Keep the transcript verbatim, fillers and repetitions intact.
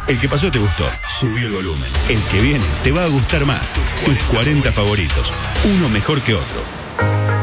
El que pasó te gustó, subí el volumen. El que viene te va a gustar más. Tus cuarenta favoritos, uno mejor que otro.